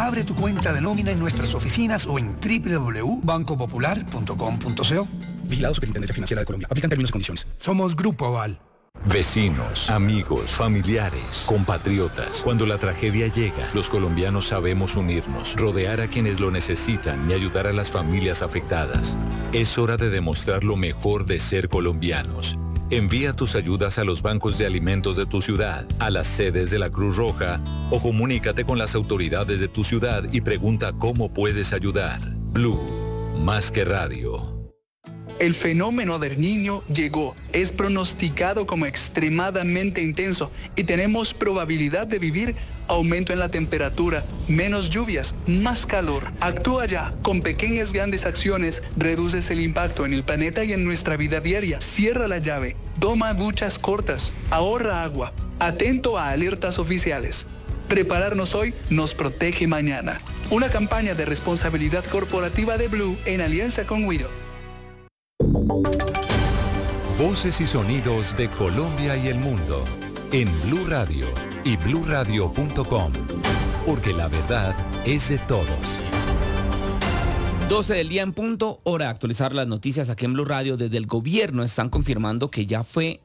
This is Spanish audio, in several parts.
Abre tu cuenta de nómina en nuestras oficinas o en www.bancopopular.com.co. Vigilado Superintendencia Financiera de Colombia. Aplican términos y condiciones. Somos Grupo Aval. Vecinos, amigos, familiares, compatriotas. Cuando la tragedia llega, los colombianos sabemos unirnos, rodear a quienes lo necesitan y ayudar a las familias afectadas. Es hora de demostrar lo mejor de ser colombianos. Envía tus ayudas a los bancos de alimentos de tu ciudad, a las sedes de la Cruz Roja o comunícate con las autoridades de tu ciudad y pregunta cómo puedes ayudar. Blue, más que radio. El fenómeno del Niño llegó, es pronosticado como extremadamente intenso y tenemos probabilidad de vivir aumento en la temperatura, menos lluvias, más calor. Actúa ya, con pequeñas grandes acciones reduces el impacto en el planeta y en nuestra vida diaria. Cierra la llave, toma duchas cortas, ahorra agua, atento a alertas oficiales. Prepararnos hoy nos protege mañana. Una campaña de responsabilidad corporativa de Blue en alianza con Wido. Voces y sonidos de Colombia y el mundo en Blue Radio y bluradio.com, porque la verdad es de todos. 12 del día en punto, hora de actualizar las noticias aquí en Blue Radio. Desde el gobierno están confirmando que ya fue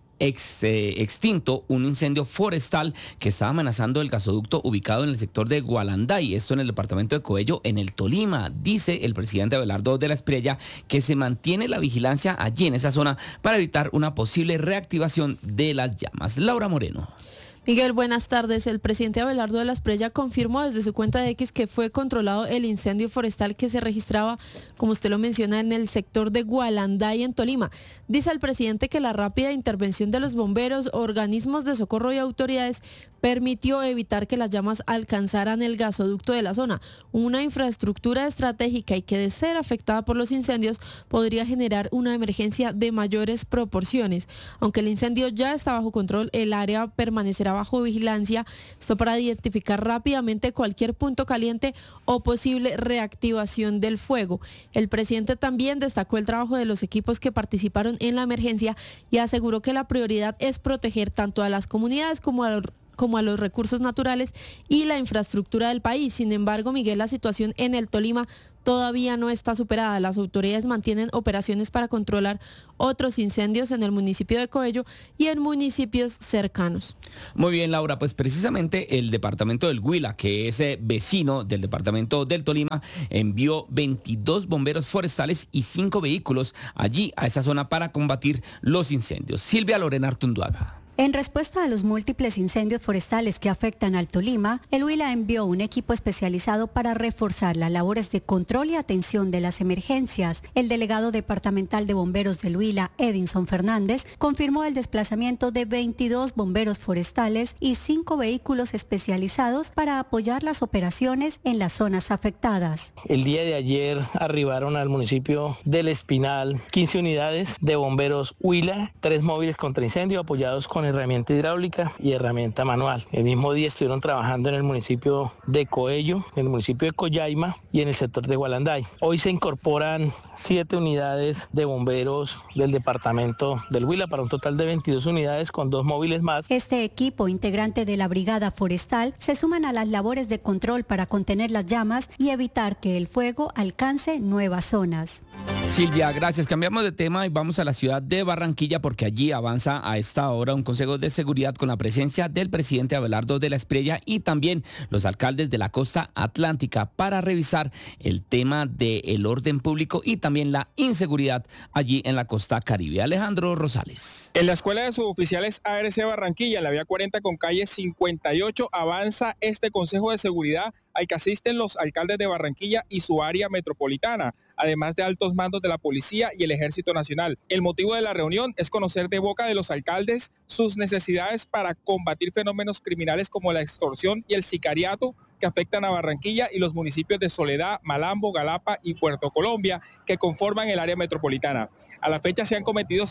extinto un incendio forestal que estaba amenazando el gasoducto ubicado en el sector de Gualanday, esto en el departamento de Coello, en el Tolima. Dice el presidente Abelardo de la Espriella que se mantiene la vigilancia allí en esa zona para evitar una posible reactivación de las llamas. Laura Moreno. Miguel, buenas tardes. El presidente Abelardo de la Espriella confirmó desde su cuenta de X que fue controlado el incendio forestal que se registraba, como usted lo menciona, en el sector de Gualanday, en Tolima. Dice el presidente que la rápida intervención de los bomberos, organismos de socorro y autoridades permitió evitar que las llamas alcanzaran el gasoducto de la zona, una infraestructura estratégica y que, de ser afectada por los incendios, podría generar una emergencia de mayores proporciones. Aunque el incendio ya está bajo control, el área permanecerá bajo vigilancia, esto para identificar rápidamente cualquier punto caliente o posible reactivación del fuego. El presidente también destacó el trabajo de los equipos que participaron en la emergencia y aseguró que la prioridad es proteger tanto a las comunidades como a los recursos naturales y la infraestructura del país. Sin embargo, Miguel, la situación en el Tolima todavía no está superada. Las autoridades mantienen operaciones para controlar otros incendios en el municipio de Coello y en municipios cercanos. Muy bien, Laura, pues precisamente el departamento del Huila, que es vecino del departamento del Tolima, envió 22 bomberos forestales y 5 vehículos allí a esa zona para combatir los incendios. Silvia Lorena Artunduaga. En respuesta a los múltiples incendios forestales que afectan al Tolima, el Huila envió un equipo especializado para reforzar las labores de control y atención de las emergencias. El delegado departamental de bomberos del Huila, Edinson Fernández, confirmó el desplazamiento de 22 bomberos forestales y 5 vehículos especializados para apoyar las operaciones en las zonas afectadas. El día de ayer arribaron al municipio del Espinal 15 unidades de bomberos Huila, 3 móviles contra incendio apoyados con herramienta hidráulica y herramienta manual. El mismo día estuvieron trabajando en el municipio de Coello, en el municipio de Collaima y en el sector de Gualanday. Hoy se incorporan 7 unidades de bomberos del departamento del Huila para un total de 22 unidades con 2 móviles más. Este equipo, integrante de la Brigada Forestal, se suman a las labores de control para contener las llamas y evitar que el fuego alcance nuevas zonas. Silvia, gracias. Cambiamos de tema y vamos a la ciudad de Barranquilla porque allí avanza a esta hora un consejo de seguridad con la presencia del presidente Abelardo de la Espriella y también los alcaldes de la costa atlántica para revisar el tema del orden público y también la inseguridad allí en la costa caribe. Alejandro Rosales. En la Escuela de Suboficiales ARC Barranquilla, en la vía 40 con calle 58, avanza este consejo de seguridad al que asisten los alcaldes de Barranquilla y su área metropolitana, además de altos mandos de la policía y el Ejército Nacional. El motivo de la reunión es conocer de boca de los alcaldes sus necesidades para combatir fenómenos criminales como la extorsión y el sicariato que afectan a Barranquilla y los municipios de Soledad, Malambo, Galapa y Puerto Colombia, que conforman el área metropolitana. A la fecha se han cometido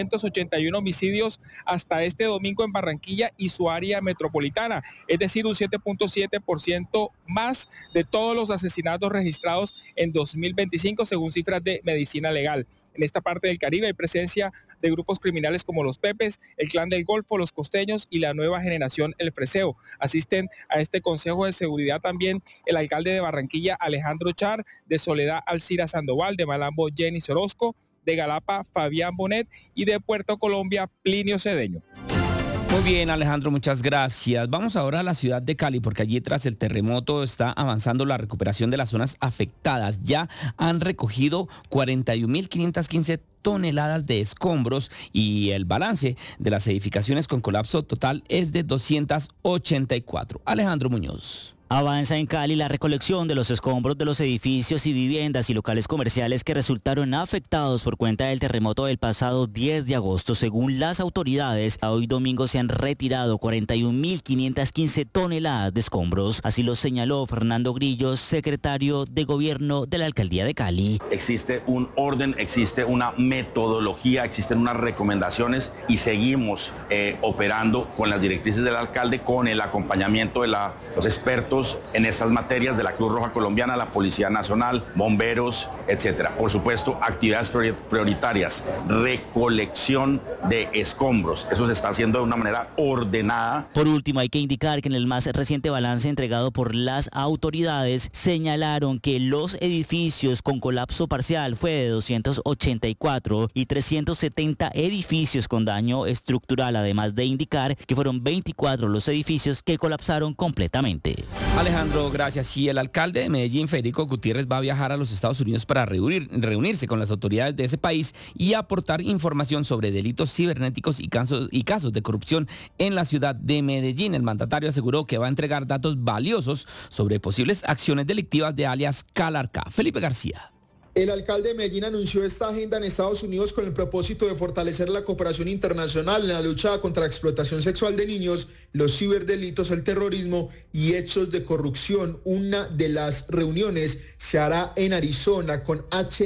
781 homicidios hasta este domingo en Barranquilla y su área metropolitana, es decir, un 7.7% más de todos los asesinatos registrados en 2025 según cifras de Medicina Legal. En esta parte del Caribe hay presencia de grupos criminales como los Pepes, el Clan del Golfo, los Costeños y la nueva generación El Freseo. Asisten a este Consejo de Seguridad también el alcalde de Barranquilla, Alejandro Char, de Soledad, Alcira Sandoval, de Malambo, Jenny Orozco, de Galapa, Fabián Bonet y de Puerto Colombia, Plinio Cedeño. Muy bien, Alejandro, muchas gracias. Vamos ahora a la ciudad de Cali, porque allí tras el terremoto está avanzando la recuperación de las zonas afectadas. Ya han recogido 41.515 toneladas de escombros y el balance de las edificaciones con colapso total es de 284. Alejandro Muñoz. Avanza en Cali la recolección de los escombros de los edificios y viviendas y locales comerciales que resultaron afectados por cuenta del terremoto del pasado 10 de agosto. Según las autoridades, a hoy domingo se han retirado 41.515 toneladas de escombros. Así lo señaló Fernando Grillo, secretario de Gobierno de la Alcaldía de Cali. Existe un orden, existe una metodología, existen unas recomendaciones y seguimos operando con las directrices del alcalde, con el acompañamiento de los expertos en estas materias de la Cruz Roja Colombiana, la Policía Nacional, bomberos, etcétera. Por supuesto, actividades prioritarias, recolección de escombros. Eso se está haciendo de una manera ordenada. Por último, hay que indicar que en el más reciente balance entregado por las autoridades señalaron que los edificios con colapso parcial fue de 284 y 370 edificios con daño estructural, además de indicar que fueron 24 los edificios que colapsaron completamente. Alejandro, gracias. Y el alcalde de Medellín, Federico Gutiérrez, va a viajar a los Estados Unidos para reunirse con las autoridades de ese país y aportar información sobre delitos cibernéticos y casos de corrupción en la ciudad de Medellín. El mandatario aseguró que va a entregar datos valiosos sobre posibles acciones delictivas de alias Calarca. Felipe García. El alcalde de Medellín anunció esta agenda en Estados Unidos con el propósito de fortalecer la cooperación internacional en la lucha contra la explotación sexual de niños, los ciberdelitos, el terrorismo y hechos de corrupción. Una de las reuniones se hará en Arizona con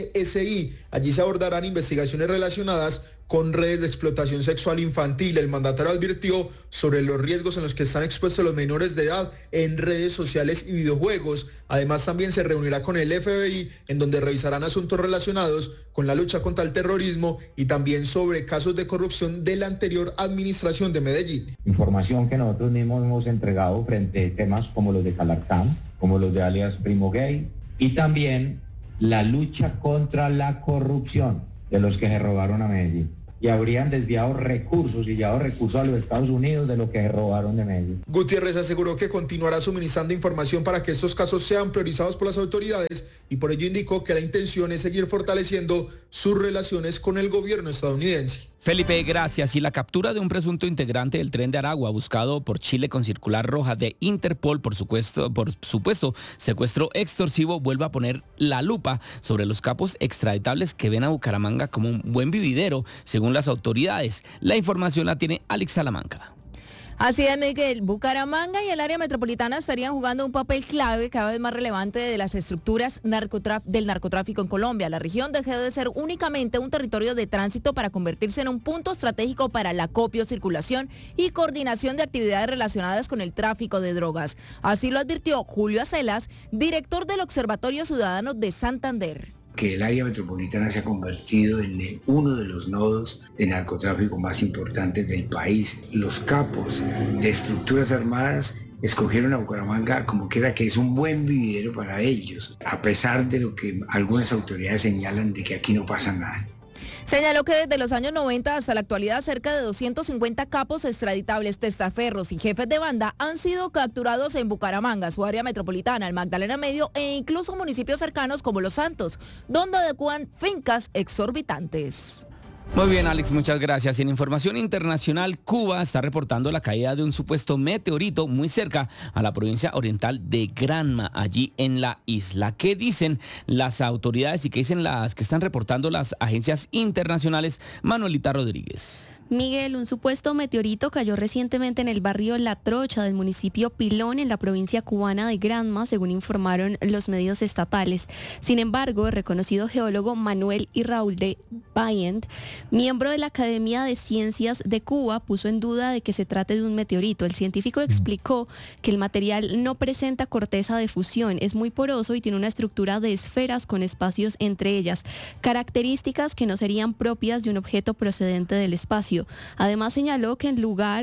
HSI. Allí se abordarán investigaciones relacionadas con redes de explotación sexual infantil. El mandatario advirtió sobre los riesgos en los que están expuestos los menores de edad en redes sociales y videojuegos. Además, también se reunirá con el FBI, en donde revisarán asuntos relacionados con la lucha contra el terrorismo y también sobre casos de corrupción de la anterior administración de Medellín. Información que nosotros mismos hemos entregado frente a temas como los de Calarcán, como los de alias Primo Gay, y también la lucha contra la corrupción de los que se robaron a Medellín. Y habrían desviado recursos y llevado recursos a los Estados Unidos de lo que se robaron de Medellín. Gutiérrez aseguró que continuará suministrando información para que estos casos sean priorizados por las autoridades y por ello indicó que la intención es seguir fortaleciendo sus relaciones con el gobierno estadounidense. Felipe, gracias. Y la captura de un presunto integrante del Tren de Aragua buscado por Chile con circular roja de Interpol por supuesto secuestro extorsivo vuelve a poner la lupa sobre los capos extraditables que ven a Bucaramanga como un buen vividero, según las autoridades. La información la tiene Alex Salamanca. Así es, Miguel. Bucaramanga y el área metropolitana estarían jugando un papel clave cada vez más relevante de las estructuras del narcotráfico en Colombia. La región dejó de ser únicamente un territorio de tránsito para convertirse en un punto estratégico para la acopio, circulación y coordinación de actividades relacionadas con el tráfico de drogas. Así lo advirtió Julio Acelas, director del Observatorio Ciudadano de Santander. Que el área metropolitana se ha convertido en uno de los nodos de narcotráfico más importantes del país. Los capos de estructuras armadas escogieron a Bucaramanga como que es un buen vividero para ellos, a pesar de lo que algunas autoridades señalan de que aquí no pasa nada. Señaló que desde los años 90 hasta la actualidad cerca de 250 capos extraditables, testaferros y jefes de banda han sido capturados en Bucaramanga, su área metropolitana, el Magdalena Medio e incluso municipios cercanos como Los Santos, donde adecuan fincas exorbitantes. Muy bien, Alex, muchas gracias. En información internacional, Cuba está reportando la caída de un supuesto meteorito muy cerca a la provincia oriental de Granma, allí en la isla. ¿Qué dicen las autoridades y qué dicen las que están reportando las agencias internacionales? Manuelita Rodríguez. Miguel, un supuesto meteorito cayó recientemente en el barrio La Trocha del municipio Pilón en la provincia cubana de Granma, según informaron los medios estatales. Sin embargo, el reconocido geólogo Manuel y Raúl de Bayent, miembro de la Academia de Ciencias de Cuba, puso en duda de que se trate de un meteorito. El científico explicó que el material no presenta corteza de fusión, es muy poroso y tiene una estructura de esferas con espacios entre ellas, características que no serían propias de un objeto procedente del espacio. Además señaló que en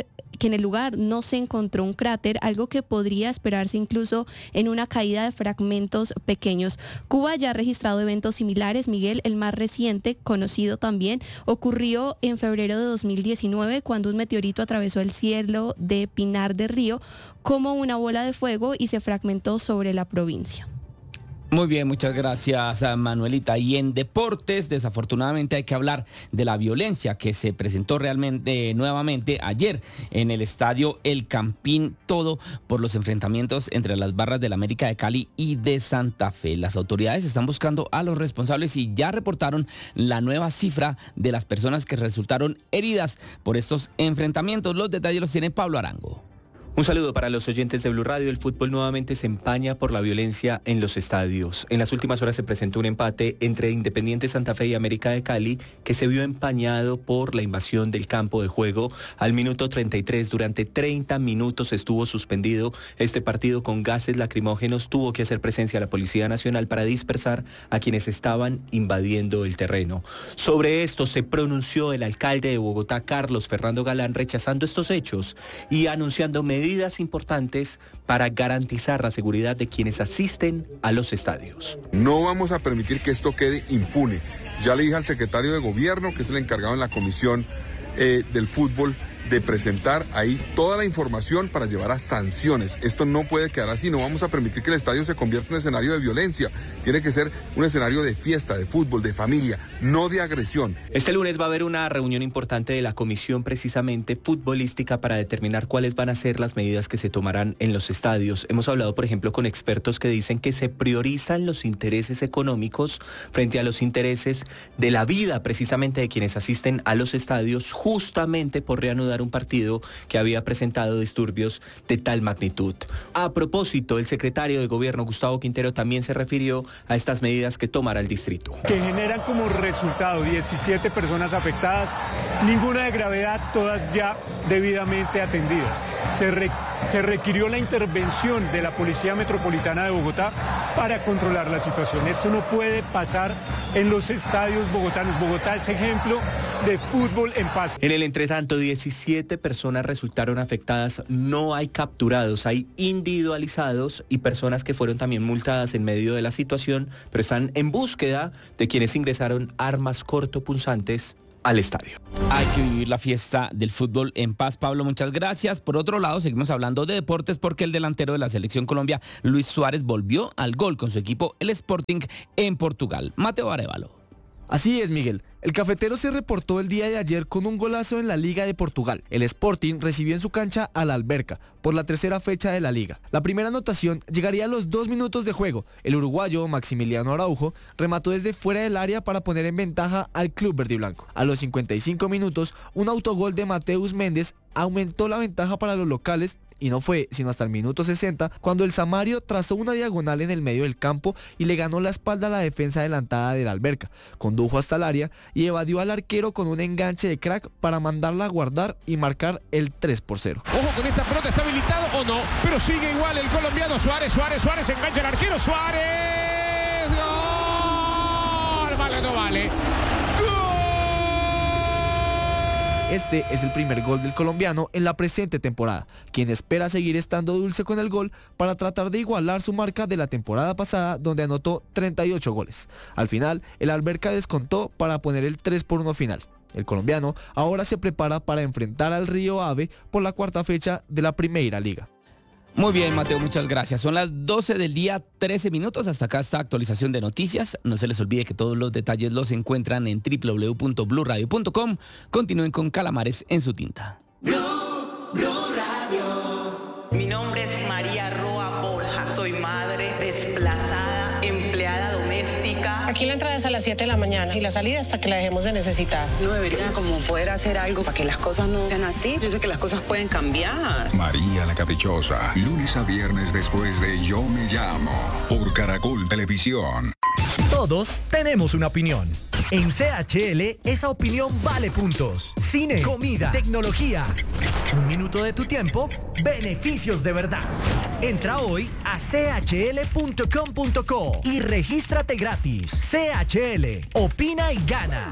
el lugar no se encontró un cráter, algo que podría esperarse incluso en una caída de fragmentos pequeños. Cuba ya ha registrado eventos similares, Miguel. El más reciente, conocido también, ocurrió en febrero de 2019 cuando un meteorito atravesó el cielo de Pinar del Río como una bola de fuego y se fragmentó sobre la provincia. Muy bien, muchas gracias, Manuelita. Y en deportes, desafortunadamente hay que hablar de la violencia que se presentó realmente nuevamente ayer en el estadio El Campín Todo por los enfrentamientos entre las barras del América de Cali y de Santa Fe. Las autoridades están buscando a los responsables y ya reportaron la nueva cifra de las personas que resultaron heridas por estos enfrentamientos. Los detalles los tiene Pablo Arango. Un saludo para los oyentes de Blue Radio. El fútbol nuevamente se empaña por la violencia en los estadios. En las últimas horas se presentó un empate entre Independiente Santa Fe y América de Cali que se vio empañado por la invasión del campo de juego al minuto 33. Durante 30 minutos estuvo suspendido este partido con gases lacrimógenos. Tuvo que hacer presencia la Policía Nacional para dispersar a quienes estaban invadiendo el terreno. Sobre esto se pronunció el alcalde de Bogotá, Carlos Fernando Galán, rechazando estos hechos y anunciando medidas importantes para garantizar la seguridad de quienes asisten a los estadios. No vamos a permitir que esto quede impune. Ya le dije al secretario de Gobierno, que es el encargado en la Comisión del Fútbol, de presentar ahí toda la información para llevar a sanciones. Esto no puede quedar así, no vamos a permitir que el estadio se convierta en un escenario de violencia. Tiene que ser un escenario de fiesta, de fútbol, de familia, no de agresión. Este lunes va a haber una reunión importante de la comisión precisamente futbolística para determinar cuáles van a ser las medidas que se tomarán en los estadios. Hemos hablado, por ejemplo, con expertos que dicen que se priorizan los intereses económicos frente a los intereses de la vida precisamente de quienes asisten a los estadios, justamente por reanudar un partido que había presentado disturbios de tal magnitud. A propósito, el secretario de Gobierno, Gustavo Quintero, también se refirió a estas medidas que tomará el distrito. Que generan como resultado 17 personas afectadas, ninguna de gravedad, todas ya debidamente atendidas. Se requirió la intervención de la Policía Metropolitana de Bogotá para controlar la situación. Esto no puede pasar en los estadios bogotanos. Bogotá es ejemplo de fútbol en paz. En el entretanto, 17 personas resultaron afectadas. No hay capturados, hay individualizados y personas que fueron también multadas en medio de la situación, pero están en búsqueda de quienes ingresaron armas cortopunzantes al estadio. Hay que vivir la fiesta del fútbol en paz. Pablo, muchas gracias. Por otro lado, seguimos hablando de deportes porque el delantero de la Selección Colombia, Luis Suárez, volvió al gol con su equipo, el Sporting, en Portugal. Mateo Arévalo. Así es, Miguel. El cafetero se reportó el día de ayer con un golazo en la Liga de Portugal. El Sporting recibió en su cancha a la Alberca por la tercera fecha de la Liga. La primera anotación llegaría a los 2 minutos de juego. El uruguayo Maximiliano Araujo remató desde fuera del área para poner en ventaja al club verdiblanco. A los 55 minutos, un autogol de Mateus Méndez aumentó la ventaja para los locales. Y no fue sino hasta el minuto 60 cuando el Samario trazó una diagonal en el medio del campo y le ganó la espalda a la defensa adelantada de la Alberca. Condujo hasta el área y evadió al arquero con un enganche de crack para mandarla a guardar y marcar el 3-0. Ojo con esta pelota, ¿está habilitado o no? Pero sigue igual el colombiano Suárez, engancha al arquero, Suárez. ¡Gol! Vale, no vale. Este es el primer gol del colombiano en la presente temporada, quien espera seguir estando dulce con el gol para tratar de igualar su marca de la temporada pasada, donde anotó 38 goles. Al final, el Alberca descontó para poner el 3-1 final. El colombiano ahora se prepara para enfrentar al Río Ave por la cuarta fecha de la Primera Liga. Muy bien, Mateo, muchas gracias. Son las 12 del día, 13 minutos. Hasta acá esta actualización de noticias. No se les olvide que todos los detalles los encuentran en www.bluradio.com. Continúen con Calamares en su tinta. Blue Radio. Mi nombre es María Roa Borja. Soy Soy madre, desplazada, empleada doméstica. Aquí la entrada es a las 7 de la mañana y la salida hasta que la dejemos de necesitar. No debería como poder hacer algo para que las cosas no sean así. Yo sé que las cosas pueden cambiar. María la Caprichosa, lunes a viernes después de Yo Me Llamo, por Caracol Televisión. Todos tenemos una opinión. En CHL, esa opinión vale puntos. Cine, comida, tecnología. Un minuto de tu tiempo, beneficios de verdad. Entra hoy a chl.com.co y regístrate gratis. CHL, opina y gana.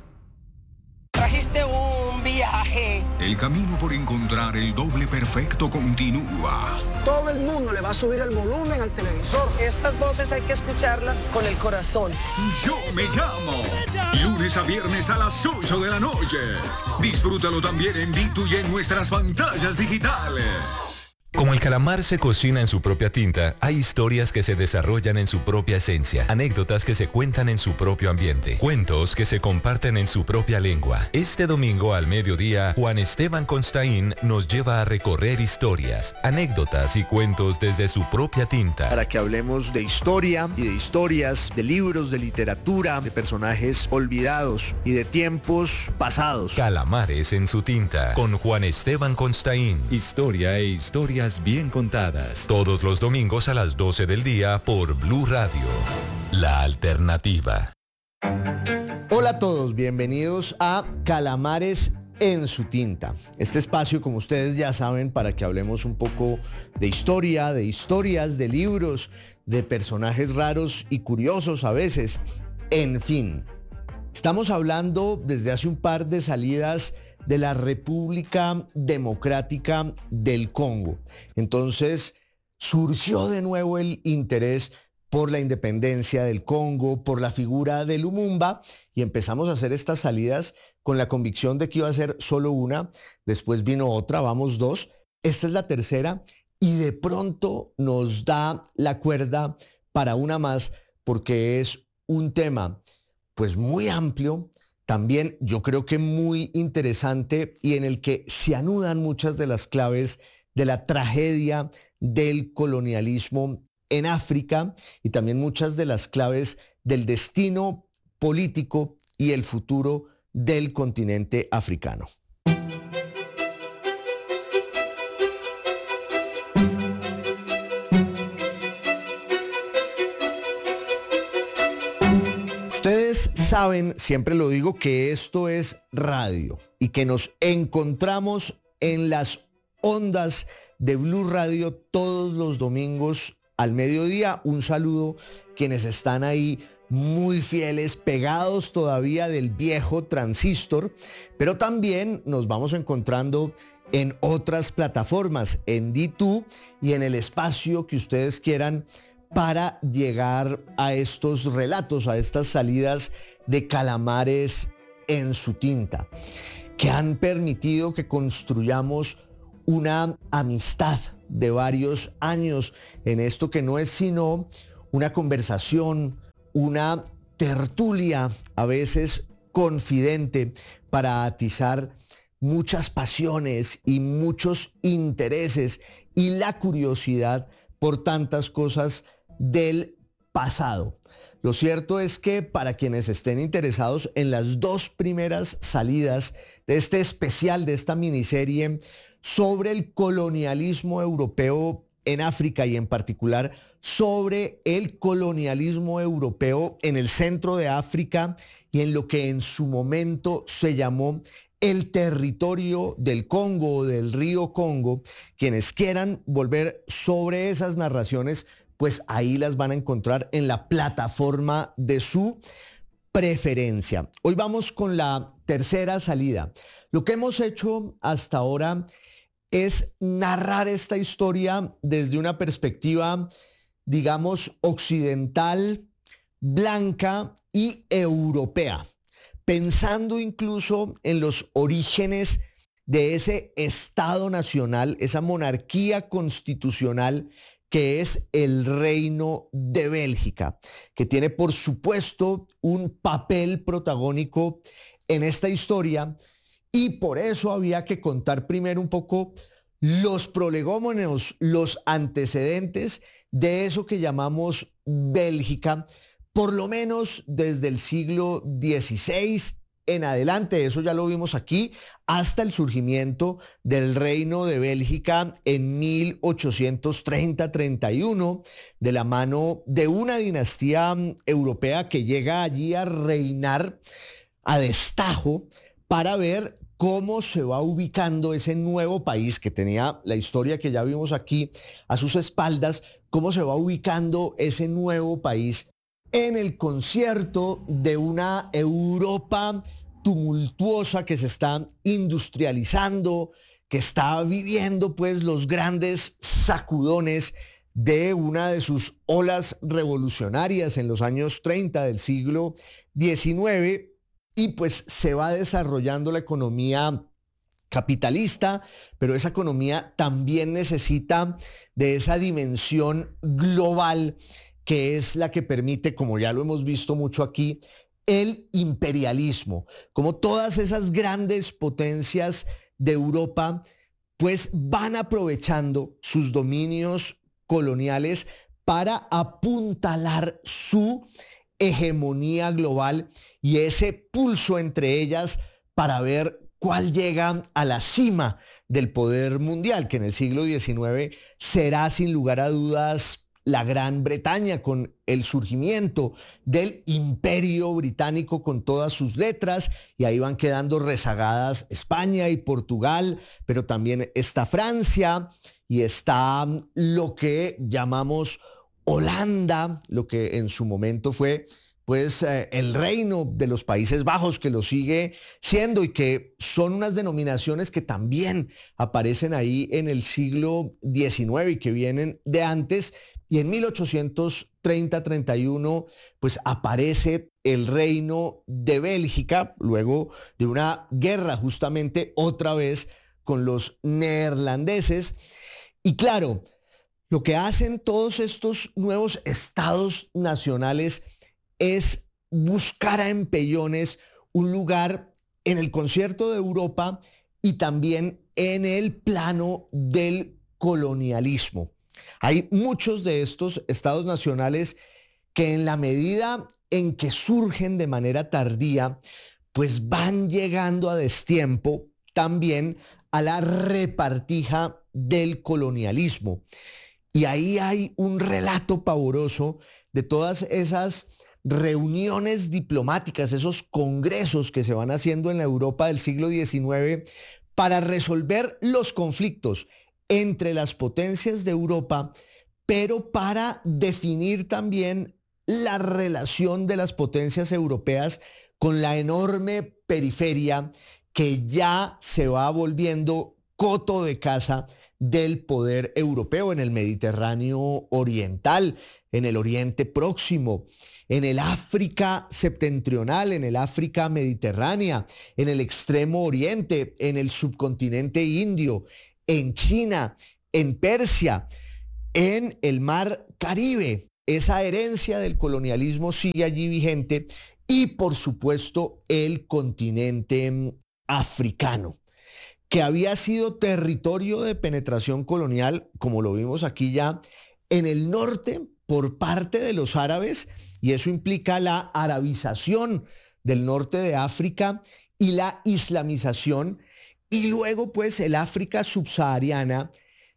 Trajiste un viaje. El camino por encontrar el doble perfecto continúa. Todo el mundo le va a subir el volumen al televisor. Estas voces hay que escucharlas con el corazón. Yo Me Llamo. Lunes a viernes a las 8 de la noche. Disfrútalo también en Ditu y en nuestras pantallas digitales. Como el calamar se cocina en su propia tinta, hay historias que se desarrollan en su propia esencia, anécdotas que se cuentan en su propio ambiente, cuentos que se comparten en su propia lengua. Este domingo al mediodía, Juan Esteban Constaín nos lleva a recorrer historias, anécdotas y cuentos desde su propia tinta. Para que hablemos de historia y de historias, de libros, de literatura, de personajes olvidados y de tiempos pasados. Calamares en su tinta, con Juan Esteban Constaín. Historia e historias bien contadas. Todos los domingos a las 12 del día por Blue Radio. La alternativa. Hola a todos, bienvenidos a Calamares en su tinta. Este espacio, como ustedes ya saben, para que hablemos un poco de historia, de historias, de libros, de personajes raros y curiosos a veces. En fin, estamos hablando desde hace un par de salidas de la República Democrática del Congo. Entonces, surgió de nuevo el interés por la independencia del Congo, por la figura de Lumumba, y empezamos a hacer estas salidas con la convicción de que iba a ser solo una, después vino otra, vamos dos, esta es la tercera, y de pronto nos da la cuerda para una más, porque es un tema pues muy amplio, también yo creo que muy interesante y en el que se anudan muchas de las claves de la tragedia del colonialismo en África y también muchas de las claves del destino político y el futuro del continente africano. Ustedes saben, siempre lo digo, que esto es radio y que nos encontramos en las ondas de Blue Radio todos los domingos al mediodía. Un saludo quienes están ahí muy fieles, pegados todavía del viejo transistor, pero también nos vamos encontrando en otras plataformas, en D2 y en el espacio que ustedes quieran para llegar a estos relatos, a estas salidas de Calamares en su tinta, que han permitido que construyamos una amistad de varios años en esto que no es sino una conversación, una tertulia, a veces confidente, para atizar muchas pasiones y muchos intereses y la curiosidad por tantas cosas del pasado. Lo cierto es que para quienes estén interesados en las dos primeras salidas de este especial, de esta miniserie sobre el colonialismo europeo en África y en particular sobre el colonialismo europeo en el centro de África y en lo que en su momento se llamó el territorio del Congo o del río Congo, quienes quieran volver sobre esas narraciones, pues ahí las van a encontrar en la plataforma de su preferencia. Hoy vamos con la tercera salida. Lo que hemos hecho hasta ahora es narrar esta historia desde una perspectiva, digamos, occidental, blanca y europea, pensando incluso en los orígenes de ese Estado nacional, esa monarquía constitucional que es el Reino de Bélgica, que tiene por supuesto un papel protagónico en esta historia y por eso había que contar primero un poco los prolegómenos, los antecedentes de eso que llamamos Bélgica, por lo menos desde el siglo XVI en adelante. Eso ya lo vimos aquí, hasta el surgimiento del Reino de Bélgica en 1830-31, de la mano de una dinastía europea que llega allí a reinar a destajo para ver cómo se va ubicando ese nuevo país que tenía la historia que ya vimos aquí a sus espaldas, cómo se va ubicando ese nuevo país en el concierto de una Europa tumultuosa que se está industrializando, que está viviendo pues los grandes sacudones de una de sus olas revolucionarias en los años 30 del siglo XIX, y pues se va desarrollando la economía capitalista, pero esa economía también necesita de esa dimensión global que es la que permite, como ya lo hemos visto mucho aquí, el imperialismo. Como todas esas grandes potencias de Europa, pues van aprovechando sus dominios coloniales para apuntalar su hegemonía global y ese pulso entre ellas para ver cuál llega a la cima del poder mundial, que en el siglo XIX será sin lugar a dudas la Gran Bretaña, con el surgimiento del Imperio Británico con todas sus letras, y ahí van quedando rezagadas España y Portugal, pero también está Francia y está lo que llamamos Holanda, lo que en su momento fue pues el reino de los Países Bajos, que lo sigue siendo y que son unas denominaciones que también aparecen ahí en el siglo XIX y que vienen de antes. Y en 1830-31 pues aparece el Reino de Bélgica, luego de una guerra justamente otra vez con los neerlandeses. Y claro, lo que hacen todos estos nuevos estados nacionales es buscar a empellones un lugar en el concierto de Europa y también en el plano del colonialismo. Hay muchos de estos estados nacionales que en la medida en que surgen de manera tardía, pues van llegando a destiempo también a la repartija del colonialismo. Y ahí hay un relato pavoroso de todas esas reuniones diplomáticas, esos congresos que se van haciendo en la Europa del siglo XIX para resolver los conflictos entre las potencias de Europa, pero para definir también la relación de las potencias europeas con la enorme periferia que ya se va volviendo coto de caza del poder europeo en el Mediterráneo oriental, en el Oriente Próximo, en el África septentrional, en el África mediterránea, en el Extremo Oriente, en el subcontinente indio, en China, en Persia, en el Mar Caribe. Esa herencia del colonialismo sigue allí vigente, y por supuesto el continente africano, que había sido territorio de penetración colonial, como lo vimos aquí ya, en el norte por parte de los árabes, y eso implica la arabización del norte de África y la islamización, y luego pues el África subsahariana,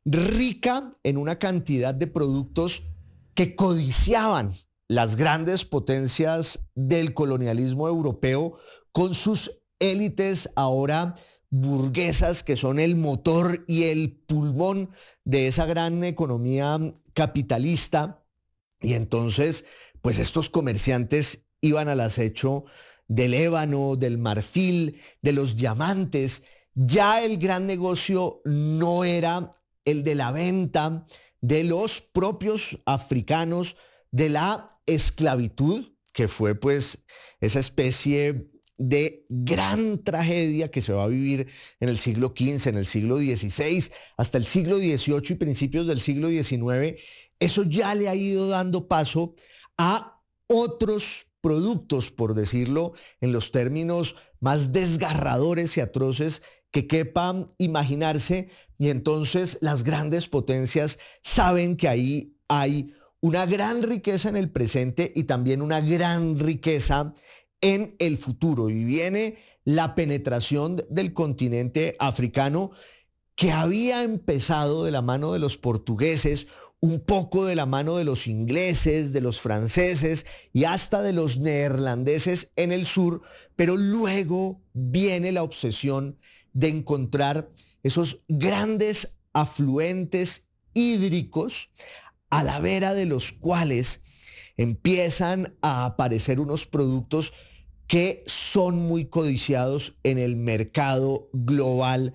rica en una cantidad de productos que codiciaban las grandes potencias del colonialismo europeo con sus élites ahora burguesas, que son el motor y el pulmón de esa gran economía capitalista. Y entonces pues estos comerciantes iban al acecho del ébano, del marfil, de los diamantes. Ya el gran negocio no era el de la venta de los propios africanos, de la esclavitud, que fue pues esa especie de gran tragedia que se va a vivir en el siglo XV, en el siglo XVI, hasta el siglo XVIII y principios del siglo XIX. Eso ya le ha ido dando paso a otros productos, por decirlo en los términos más desgarradores y atroces que quepan imaginarse, y entonces las grandes potencias saben que ahí hay una gran riqueza en el presente y también una gran riqueza en el futuro. Y viene la penetración del continente africano, que había empezado de la mano de los portugueses, un poco de la mano de los ingleses, de los franceses y hasta de los neerlandeses en el sur, pero luego viene la obsesión de encontrar esos grandes afluentes hídricos a la vera de los cuales empiezan a aparecer unos productos que son muy codiciados en el mercado global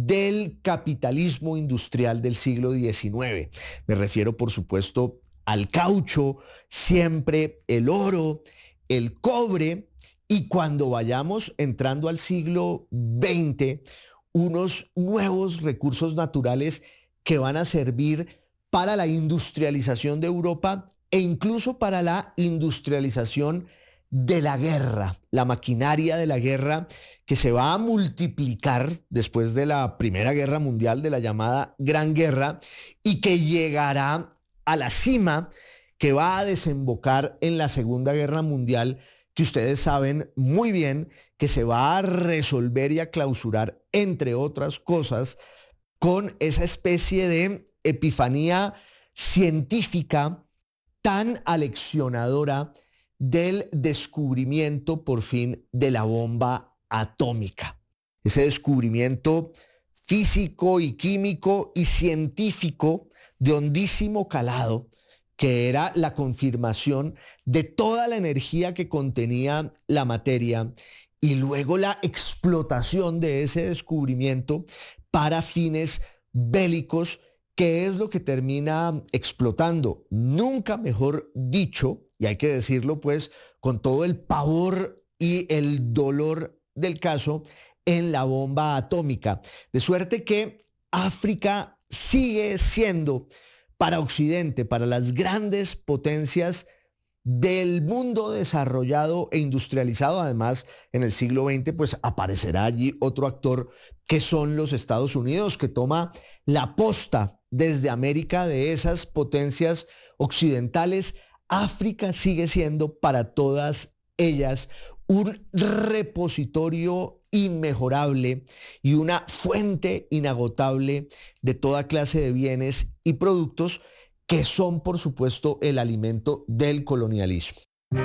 del capitalismo industrial del siglo XIX. Me refiero, por supuesto, al caucho, siempre el oro, el cobre, y cuando vayamos entrando al siglo XX, unos nuevos recursos naturales que van a servir para la industrialización de Europa e incluso para la industrialización de la guerra, la maquinaria de la guerra que se va a multiplicar después de la Primera Guerra Mundial, de la llamada Gran Guerra, y que llegará a la cima, que va a desembocar en la Segunda Guerra Mundial, que ustedes saben muy bien que se va a resolver y a clausurar, entre otras cosas, con esa especie de epifanía científica tan aleccionadora del descubrimiento por fin de la bomba atómica. Ese descubrimiento físico y químico y científico de hondísimo calado, que era la confirmación de toda la energía que contenía la materia y luego la explotación de ese descubrimiento para fines bélicos, que es lo que termina explotando, nunca mejor dicho, y hay que decirlo pues con todo el pavor y el dolor del caso, en la bomba atómica. De suerte que África sigue siendo para Occidente, para las grandes potencias del mundo desarrollado e industrializado. Además, en el siglo XX pues aparecerá allí otro actor, que son los Estados Unidos, que toma la posta desde América de esas potencias occidentales. África sigue siendo para todas ellas un repositorio inmejorable y una fuente inagotable de toda clase de bienes y productos que son, por supuesto, el alimento del colonialismo.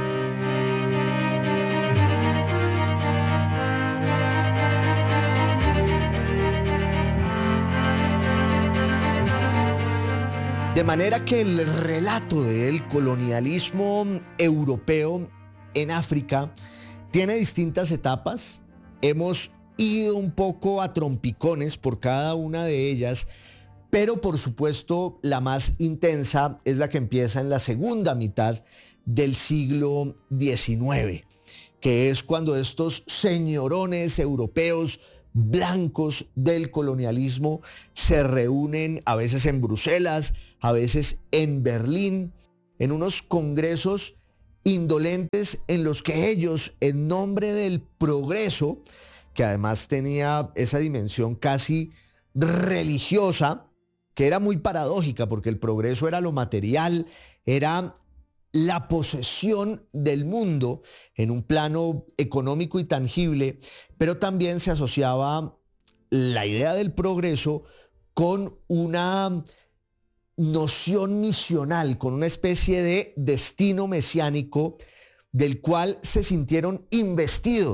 De manera que el relato del colonialismo europeo en África tiene distintas etapas. Hemos ido un poco a trompicones por cada una de ellas, pero por supuesto la más intensa es la que empieza en la segunda mitad del siglo XIX, que es cuando estos señorones europeos blancos del colonialismo se reúnen, a veces en Bruselas, a veces en Berlín, en unos congresos indolentes en los que ellos, en nombre del progreso, que además tenía esa dimensión casi religiosa, que era muy paradójica porque el progreso era lo material, era la posesión del mundo en un plano económico y tangible, pero también se asociaba la idea del progreso con una noción misional, con una especie de destino mesiánico del cual se sintieron investidos